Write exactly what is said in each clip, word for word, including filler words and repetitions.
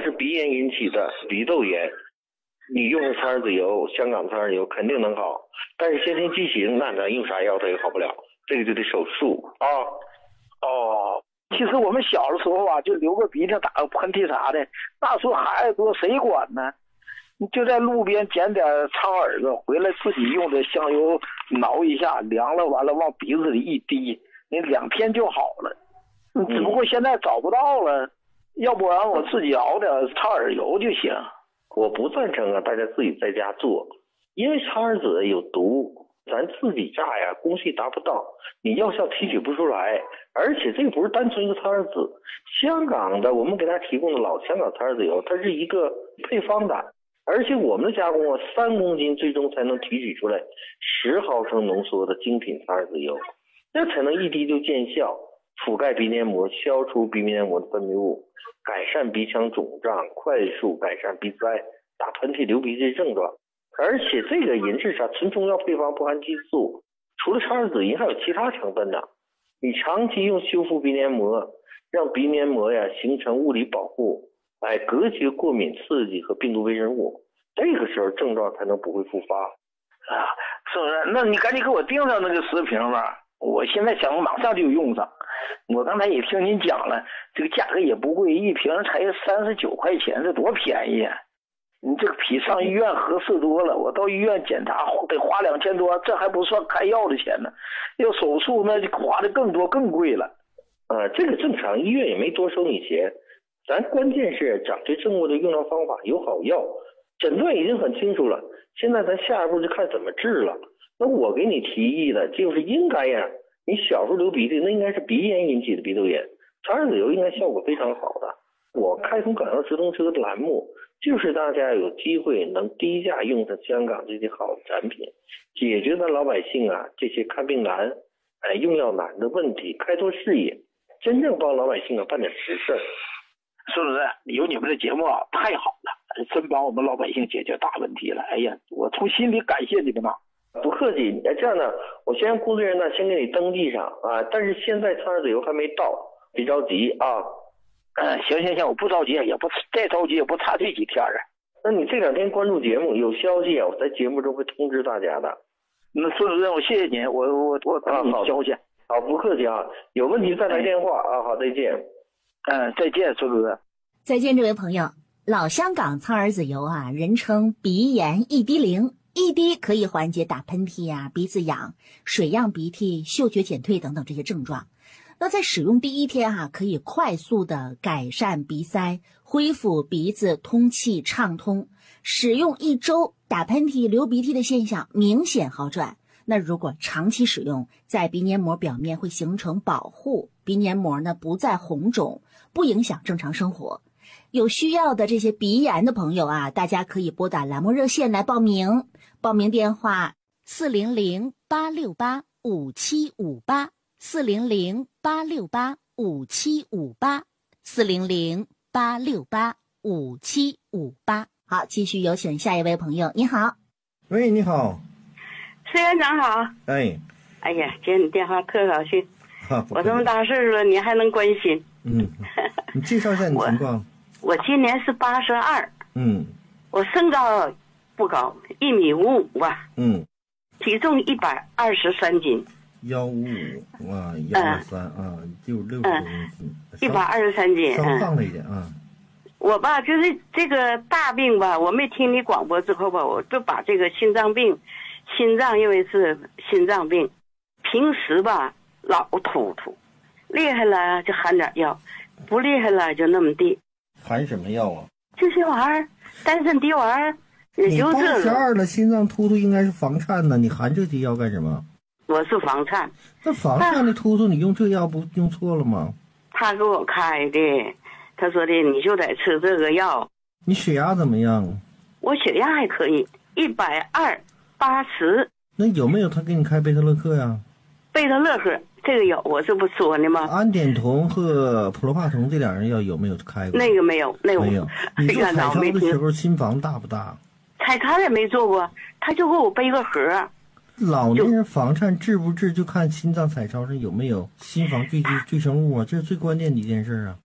是鼻炎引起的鼻窦炎，你用苍耳子油，香港苍耳子油肯定能好，但是先天畸形，那咱用啥药它也好不了，这个就得手术啊。 哦，其实我们小的时候啊，就流个鼻涕、打个喷嚏啥的，那时候孩子多，谁管呢？你就在路边捡点苍耳子，回来自己用的香油挠一下，凉了完了往鼻子里一滴，你两天就好了。只不过现在找不到了，要不然我自己熬点苍耳油就行。 我不赞成啊，大家自己在家做，因为苍耳子有毒，咱自己榨呀，功效达不到，你药效提取不出来。而且这个不是单纯一个苍耳子，香港的我们给大家提供的老香港苍耳子油，它是一个配方的，而且我们的加工啊，三公斤最终才能提取出来十毫升浓缩的精品苍耳子油，那才能一滴就见效，覆盖鼻黏膜，消除鼻黏膜的分泌物，改善鼻腔肿胀，快速改善鼻塞、打喷嚏、流鼻涕症状。而且这个银质茶纯中药配方，不含激素，除了苍耳子银还有其他成分呢。你长期用修复鼻黏膜，让鼻黏膜呀形成物理保护，来隔绝过敏刺激和病毒微生物，这个时候症状才能不会复发。 啊，是不是？那你赶紧给我订上那个十瓶吧，我现在想马上就用上。我刚才也听您讲了，这个价格也不贵，一瓶才三十九块钱，这多便宜啊！你这个比上医院合适多了。我到医院检查得花两千多，这还不算开药的钱呢。要手术那就花的更多，更贵了。 呃，这个正常，医院也没多收你钱。咱关键是掌握正确的用药方法，有好药，诊断已经很清楚了。现在咱下一步就看怎么治了。那我给你提议的就是应该呀，你小时候流鼻涕，那应该是鼻炎引起的鼻窦炎，苍耳子油应该效果非常好的。我开通港药直通车的栏目，就是大家有机会能低价用上香港这些好的产品，解决咱老百姓啊这些看病难、哎用药难的问题，开拓视野，真正帮老百姓啊办点实事。 是不是？有你们的节目啊，太好了，真帮我们老百姓解决大问题了。哎呀，我从心里感谢你们呐。 不客气。这样呢，我先让工作人员呢先给你登记上啊，但是现在苍耳子油还没到，别着急啊。 嗯，行行行，我不着急，也不再着急，也不差这几天啊。 那你这两天关注节目，有消息啊，我在节目中会通知大家的。 那孙主任，我谢谢您，我我我等你消息。 好，不客气啊，有问题再来电话啊。好，再见。 嗯，再见，孙主任。 再见，这位朋友。老香港苍耳子油啊，人称鼻炎一滴灵，一滴可以缓解打喷嚏呀、鼻子痒、水样鼻涕、嗅觉减退等等这些症状。那在使用第一天啊，可以快速的改善鼻塞，恢复鼻子通气畅通。使用一周，打喷嚏、流鼻涕的现象明显好转。那如果长期使用，在鼻黏膜表面会形成保护，鼻黏膜呢不再红肿，不影响正常生活。有需要的这些鼻炎的朋友啊，大家可以拨打栏目热线来报名，报名电话四零零八六八五七五八。四零零八六八五七五八，四零零八六八五七五八。好，继续有请下一位朋友。你好。 喂，你好。 施院长好。 哎。 哎呀，接你电话可高兴。我这么大岁数了，你还能关心？ 嗯。你介绍一下你情况。 我, 我今年是八十二。 嗯。 我身高不高，一米五五吧。 嗯。 体重一百二十三斤。 幺五五啊，幺二三啊，就六十多公斤， 一百二十三斤， 稍胖了一点啊。 我吧，就是这个大病吧，我没听你广播之后吧，我就把这个心脏病，心脏因为是心脏病，平时吧老突突，厉害了就含点药，不厉害了就那么地。 含什么药啊？ 这些玩意儿，丹参滴丸，也就这个。 你八十二了，心脏突突应该是房颤呢，你含这些药干什么？ 我是房颤。 那房颤的突突，你用这药不用错了吗？ 他给我开的，他说的你就得吃这个药。 你血压怎么样？ 我血压还可以，一百二八十。 那有没有他给你开贝特勒克呀？ 贝特勒克这个有，我这不说呢吗？ 胺碘酮和普罗帕酮这两样药有没有开过？ 那个没有，那个没有。你做彩超的时候心房大不大？ 彩超也没做过，他就给我背个盒。 老年人房颤治不治，就看心脏彩超上有没有心房聚集赘生物啊，这是最关键的一件事啊。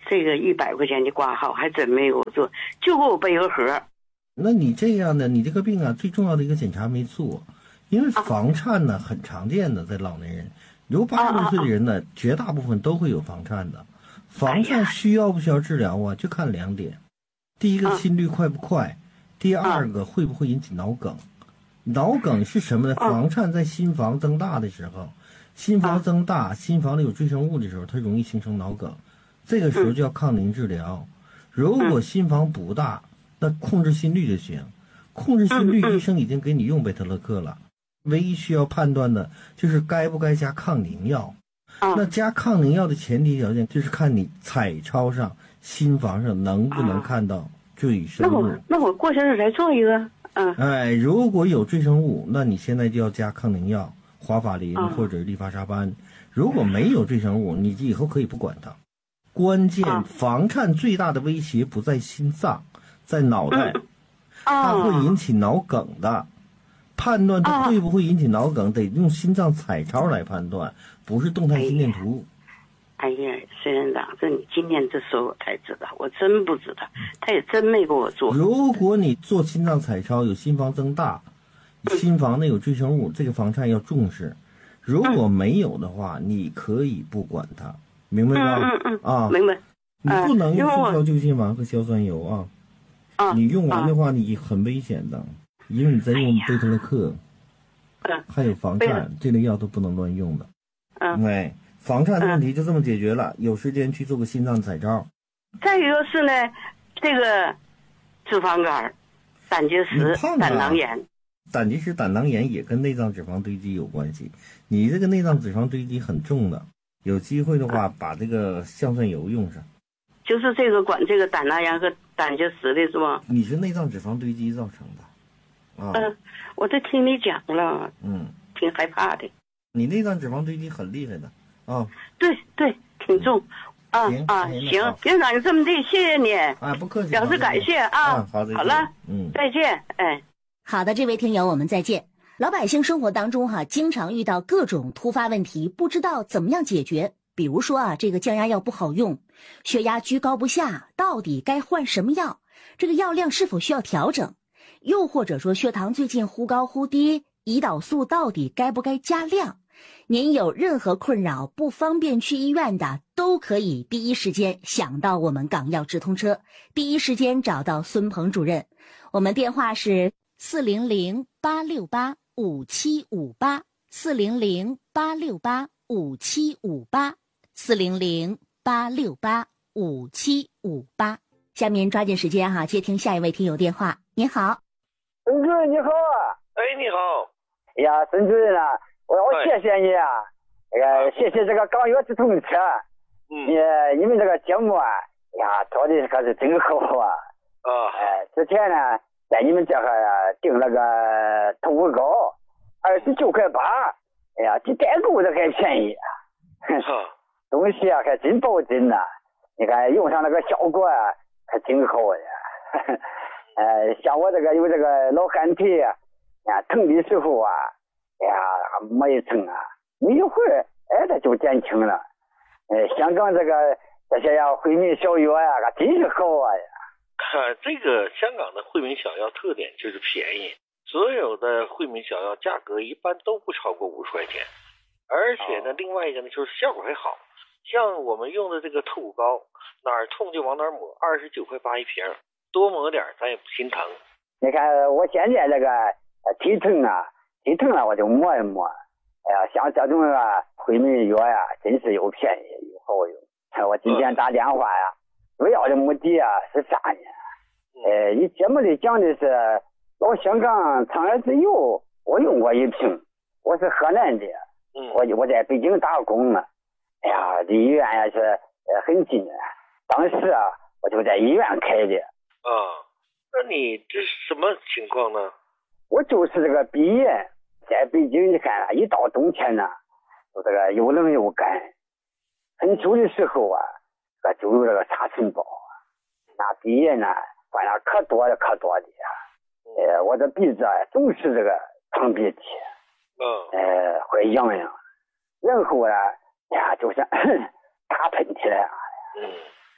这个一百块钱的挂号还真没给我做，就给我背个盒。 那你这样的，你这个病啊，最重要的一个检查没做，因为房颤呢、啊、很常见的，在老年人，有八十多岁的人呢、啊，绝大部分都会有房颤的。房颤需要不需要治疗啊？就看两点，第一个心率快不快，第二个会不会引起脑梗。脑梗是什么呢？房颤在心房增大的时候，心房增大，心房里有赘生物的时候，它容易形成脑梗。这个时候就要抗凝治疗。如果心房不大，那控制心率就行。控制心率，医生已经给你用贝特勒克了。唯一需要判断的就是该不该加抗凝药。那加抗凝药的前提条件就是看你彩超上心房上能不能看到赘生物。 那我那我过些日来做一个。嗯。 哎，如果有赘生物，那你现在就要加抗凝药，华法林或者利伐沙班。如果没有赘生物，你以后可以不管它。关键房颤最大的威胁不在心脏，在脑袋， 嗯、 它会引起脑梗的。判断它会不会引起脑梗，得用心脏彩超来判断，不是动态心电图。 哎呀，孙院长，这你今天这说我才知道，我真不知道，他也真没给我做。 如果你做心脏彩超有心房增大，心房内有赘生物，这个房颤要重视。如果没有的话，嗯、你可以不管它。明白吧？ 嗯嗯啊， 明白。 你不能用速效救心丸和硝酸油啊！ 啊， 你用完的话，你很危险的，因为你在用贝特勒克， 嗯， 还有房颤，这类药都不能乱用的。 嗯， 哎，房颤的问题就这么解决了。有时间去做个心脏彩超。 再一个是呢，这个脂肪肝、胆结石、胆囊炎。 胆结石、胆囊炎也跟内脏脂肪堆积有关系。你这个内脏脂肪堆积很重的。有机会的话，把这个橡酸油用上。 就是这个管这个胆囊炎和胆结石的是吗？ 你是内脏脂肪堆积造成的，啊。 嗯，我都听你讲了， 嗯， 挺害怕的。 你内脏脂肪堆积很厉害的，啊。 对对，挺重。啊啊，行，院长，你这么地，谢谢你。 啊，不客气。 表示感谢啊。 啊，好的。 好了， 嗯， 再见，哎。 好的，这位听友，我们再见。老百姓生活当中哈、啊，经常遇到各种突发问题，不知道怎么样解决。比如说啊，这个降压药不好用，血压居高不下，到底该换什么药？这个药量是否需要调整？又或者说血糖最近忽高忽低，胰岛素到底该不该加量？您有任何困扰，不方便去医院的，都可以第一时间想到我们港药直通车，第一时间找到孙鹏主任。我们电话是四零零八六八五七五八，四零零八六八五七五八，四零零八六八五七五八。下面抓紧时间哈、啊，接听下一位听友电话。您好， 孙主任你好啊！ 哎，你好。 哎呀，孙主任啊，我要谢谢你啊！那个、哎、谢谢这个港药直通车，嗯，你你们这个节目啊，哎呀，做的可是真好啊！ 啊， 哎，之前呢，在你们这哈订了个兔骨膏，二十九块八，哎呀，比代购的还便宜啊！东西啊，还真保真呐、啊！你看用上那个效果啊，还挺好的。呃，像我这个有这个老干皮啊，啊，疼的时候啊，哎呀，抹一层啊，没一会儿，哎，它就减轻了。呃，香港这个这些呀，惠民小药呀，可真是好啊呀。 看这个香港的惠民小药特点就是便宜，所有的惠民小药价格一般都不超过五十块钱，而且呢，另外一个呢就是效果还好。像我们用的这个兔骨膏，哪儿痛就往哪儿抹，二十九块八一瓶，多抹点咱也不心疼。 你看我现在这个体疼啊，体疼了我就抹一抹。哎呀，像这种啊惠民药呀，真是又便宜又好用。我今天打电话呀，主要的目的啊是啥呢？呃，你节目里讲的是老香港苍耳子油，我用过一瓶，我是河南的，我我在北京打工呢。哎呀，离医院也是呃很近，当时啊我就在医院开的。 啊，那你这什么情况呢？ 我就是这个鼻炎，在北京你看啊，一到冬天呢，就这个又冷又干，很久的时候啊，就有这个沙尘暴，那鼻炎呢，反正可多的可多的呀。呃，我的鼻子啊总是这个淌鼻涕， 嗯， 呃，会痒痒，然后啊。哎呀，就是打喷嚏了。 嗯，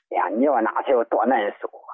哎呀，你说那才有多难受。